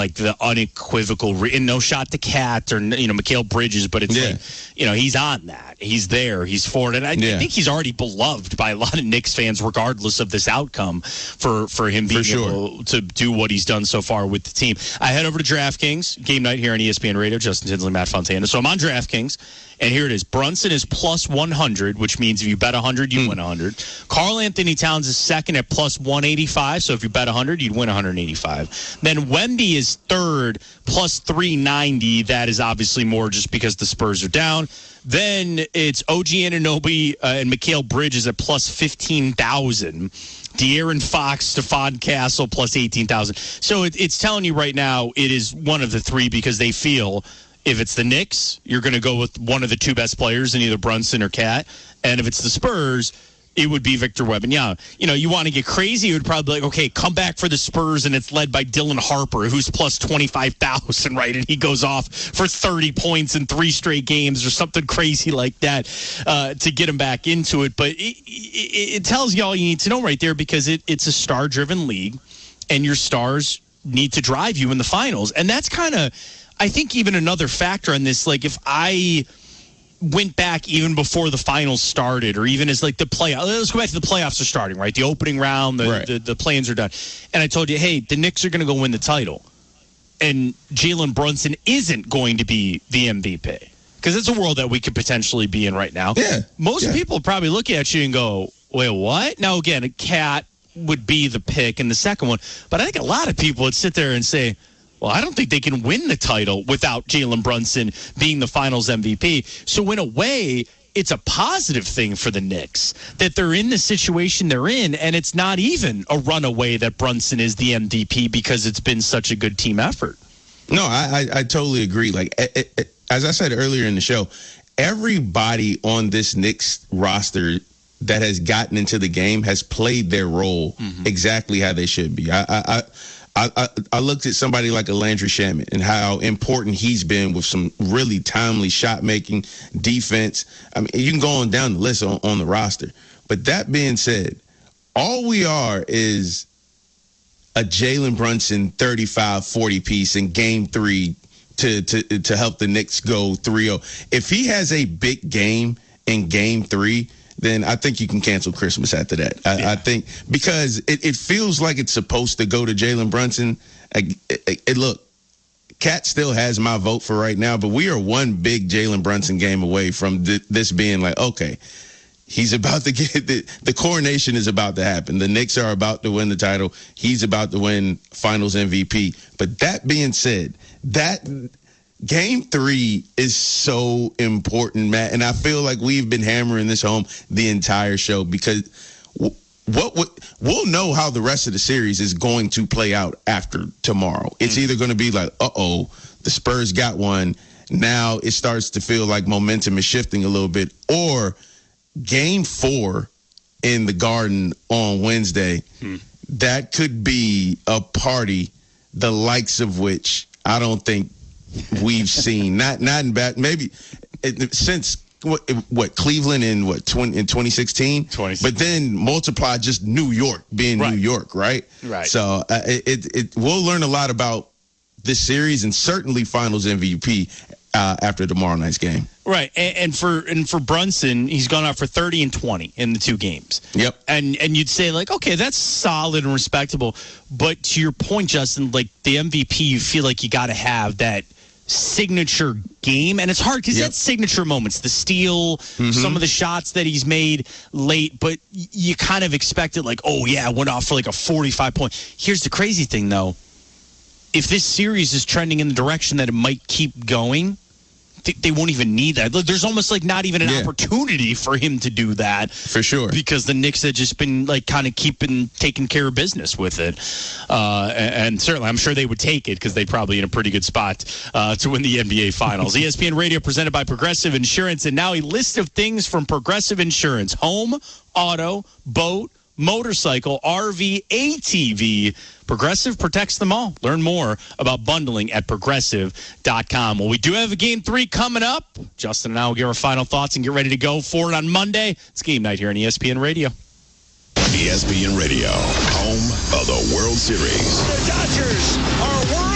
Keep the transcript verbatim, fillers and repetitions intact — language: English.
like the unequivocal, re- and no shot to Cat or, you know, Mikal Bridges, but it's Yeah. like, you know, he's on that. He's there. He's for it. And I, Yeah. I think he's already beloved by a lot of Knicks fans, regardless of this outcome, for, for him being For sure. able to do what he's done so far with the team. I head over to DraftKings, game night here on E S P N Radio. Justin Tinsley, Matt Fontana. So I'm on DraftKings, and here it is. Brunson is plus one hundred, which means if you bet one hundred, you Mm. win one hundred. Karl Anthony Towns is second at plus one eighty-five, so if you bet one hundred, you'd win one eighty-five. Then Wemby is third, plus three ninety. That is obviously more just because the Spurs are down. Then it's O G Anunoby uh, and Mikal Bridges at plus fifteen thousand. De'Aaron Fox, Stephon Castle, plus eighteen thousand. So it, it's telling you right now it is one of the three because they feel if it's the Knicks, you're going to go with one of the two best players in either Brunson or Cat. And if it's the Spurs, it would be Victor Wembanyama. You know, you want to get crazy, it would probably be like, okay, come back for the Spurs, and it's led by Dylan Harper, who's plus twenty-five thousand, right? And he goes off for thirty points in three straight games or something crazy like that uh, to get him back into it. But it, it, it tells you all you need to know right there because it, it's a star-driven league, and your stars need to drive you in the finals. And that's kind of, I think, even another factor on this. Like, if I went back even before the finals started, or even as like the play, let's go back to the playoffs are starting, right? The opening round, the, right. the, the play-ins are done. And I told you, hey, the Knicks are going to go win the title. And Jalen Brunson isn't going to be the M V P. Because it's a world that we could potentially be in right now. Yeah. Most yeah. people probably look at you and go, wait, what? Now, again, a Cat would be the pick in the second one. But I think a lot of people would sit there and say, well, I don't think they can win the title without Jalen Brunson being the finals M V P. So in a way, it's a positive thing for the Knicks that they're in the situation they're in, and it's not even a runaway that Brunson is the M V P because it's been such a good team effort. No, I, I, I totally agree. Like, it, it, as I said earlier in the show, everybody on this Knicks roster that has gotten into the game has played their role mm-hmm. exactly how they should be. I, I, I I, I, I looked at somebody like a Landry Shamet and how important he's been with some really timely shot making, defense. I mean, you can go on down the list on, on the roster. But that being said, all we are is a Jalen Brunson thirty-five forty piece in game three to, to, to help the Knicks go three oh. If he has a big game in game three, then I think you can cancel Christmas after that. I, yeah. I think because it, it feels like it's supposed to go to Jalen Brunson. I, it, it, look, Cat still has my vote for right now, but we are one big Jalen Brunson game away from th- this being like, okay, he's about to get the, the coronation is about to happen. The Knicks are about to win the title. He's about to win Finals M V P. But that being said, that Game three is so important, Matt, and I feel like we've been hammering this home the entire show because w- what, what we'll know how the rest of the series is going to play out after tomorrow. It's either going to be like, uh-oh, the Spurs got one. Now it starts to feel like momentum is shifting a little bit, or game four in the Garden on Wednesday, hmm. that could be a party the likes of which I don't think we've seen. Not not in bad. Maybe it, since what what Cleveland in what twenty in twenty sixteen. But then multiply just New York being right. New York, right? Right. So uh, it it we'll learn a lot about this series and certainly Finals M V P uh, after tomorrow night's game. Right, and, and for and for Brunson, he's gone out for thirty and twenty in the two games. Yep. And and you'd say like, okay, that's solid and respectable. But to your point, Justin, like the M V P, you feel like you got to have that signature game, and it's hard because yep. that's signature moments, the steal, mm-hmm. some of the shots that he's made late, but you kind of expect it like, oh yeah, I went off for like a forty-five point. Here's the crazy thing though, if this series is trending in the direction that it might keep going, they won't even need that. There's almost like not even an yeah. opportunity for him to do that. For sure. Because the Knicks have just been like kind of keeping, taking care of business with it. Uh, and, and certainly I'm sure they would take it because they're probably in a pretty good spot uh, to win the N B A Finals. E S P N Radio presented by Progressive Insurance. And now a list of things from Progressive Insurance. Home, auto, boat, motorcycle, R V, A T V. Progressive protects them all. Learn more about bundling at progressive dot com. Well, we do have a game three coming up. Justin and I will give our final thoughts and get ready to go for it on Monday. It's game night here on E S P N Radio. E S P N Radio, home of the World Series. The Dodgers are world